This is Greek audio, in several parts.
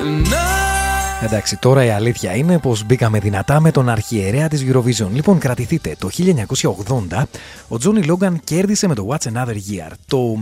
Εντάξει, τώρα η αλήθεια είναι πως μπήκαμε δυνατά με τον αρχιερέα της Eurovision. Λοιπόν, κρατηθείτε. Το 1980 ο Johnny Logan κέρδισε με το What's Another Year. Το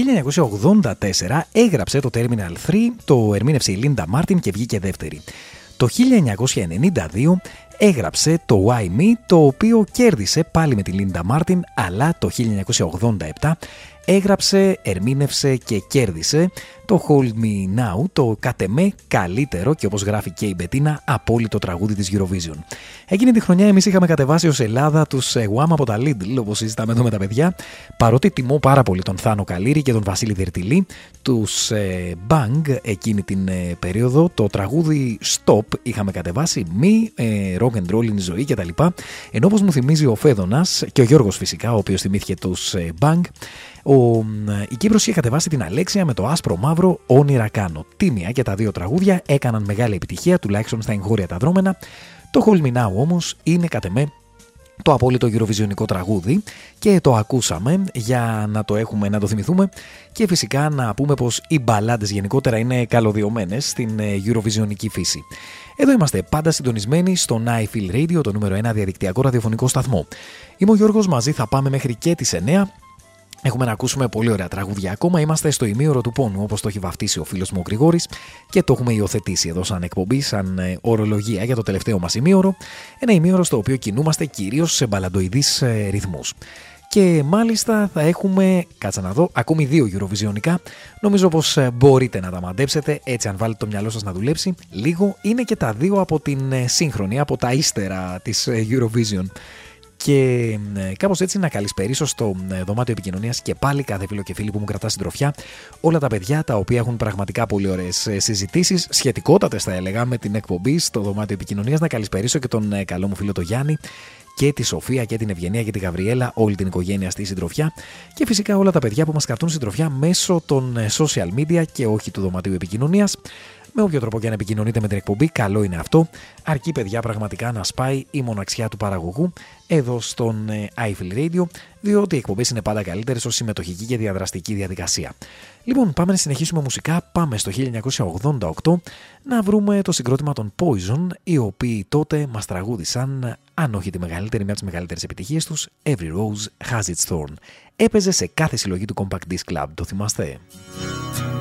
1984 έγραψε το Terminal 3, το ερμήνευσε η Linda Martin και βγήκε δεύτερη. Το 1992 έγραψε το Why Me, το οποίο κέρδισε πάλι με τη Linda Martin, αλλά το 1987 έγραψε, ερμήνευσε και κέρδισε το Hold Me Now, το κατ' εμέ καλύτερο και όπως γράφει και η Μπετίνα απόλυτο τραγούδι της Eurovision. Εκείνη τη χρονιά εμείς είχαμε κατεβάσει ως Ελλάδα τους Wham από τα Lidl, όπως συζητάμε εδώ με τα παιδιά, παρότι τιμώ πάρα πολύ τον Θάνο Καλήρη και τον Βασίλη Δερτιλή, τους Bang εκείνη την περίοδο, το τραγούδι Stop είχαμε κατεβάσει, μη rock and roll είναι η ζωή κτλ. Ενώ όπως μου θυμίζει ο Φέδωνας και ο Γιώργος φυσικά, ο οποίος θυμήθηκε τους Bang, η Κύπρος είχε κατεβάσει την Αλέξια με το άσπρο μαύρο Όνειρα Κάνω. Τίμια και τα δύο τραγούδια έκαναν μεγάλη επιτυχία, τουλάχιστον στα εγχώρια τα δρόμενα. Το Hold Me Now όμως είναι κατ' εμέ το απόλυτο Eurovisionικό τραγούδι και το ακούσαμε για να το έχουμε, να το θυμηθούμε και φυσικά να πούμε πως οι μπαλάντες γενικότερα είναι καλωδιωμένες στην Eurovisionική φύση. Εδώ είμαστε πάντα συντονισμένοι στο I Feel Radio, το νούμερο 1 διαδικτυακό ραδιοφωνικό σταθμό. Είμαι ο Γιώργος, μαζί θα πάμε μέχρι και τις 9. Έχουμε να ακούσουμε πολύ ωραία τραγούδια ακόμα. Είμαστε στο ημίωρο του πόνου, όπως το έχει βαφτίσει ο φίλος μου ο Γρηγόρης, και το έχουμε υιοθετήσει εδώ σαν εκπομπή, σαν ορολογία για το τελευταίο μας ημίωρο. Ένα ημίωρο στο οποίο κινούμαστε κυρίως σε μπαλαντοειδείς ρυθμούς. Και μάλιστα θα έχουμε, κάτσα να δω, ακόμη 2 Eurovisionικά. Νομίζω πως μπορείτε να τα μαντέψετε, έτσι αν βάλετε το μυαλό σας να δουλέψει λίγο. Είναι και τα 2 από την σύγχρονη, από τα ύστερα της Eurovision. Και κάπως έτσι να καλησπερίσω στο δωμάτιο επικοινωνίας και πάλι κάθε φίλο και φίλη που μου κρατά συντροφιά, όλα τα παιδιά τα οποία έχουν πραγματικά πολύ ωραίες συζητήσεις, σχετικότατες θα έλεγα με την εκπομπή στο δωμάτιο επικοινωνίας. Να καλησπερίσω και τον καλό μου φίλο τον Γιάννη και τη Σοφία και την Ευγενία και τη Γαβριέλα, όλη την οικογένεια στη συντροφιά και φυσικά όλα τα παιδιά που μας κρατούν συντροφιά μέσω των social media και όχι του δωματίου επικοινωνίας. Με όποιο τρόπο και αν επικοινωνείτε με την εκπομπή, καλό είναι αυτό. Αρκεί, παιδιά, πραγματικά να σπάει η μοναξιά του παραγωγού εδώ στον I Feel Radio, διότι οι εκπομπές είναι πάντα καλύτερες ως συμμετοχική και διαδραστική διαδικασία. Λοιπόν, πάμε να συνεχίσουμε μουσικά. Πάμε στο 1988 να βρούμε το συγκρότημα των Poison, οι οποίοι τότε μας τραγούδισαν, αν όχι τη μεγαλύτερη, μια από τις μεγαλύτερες επιτυχίες τους, Every Rose Has Its Thorn. Έπαιζε σε κάθε συλλογή του Compact Disc Club, το θυμάστε?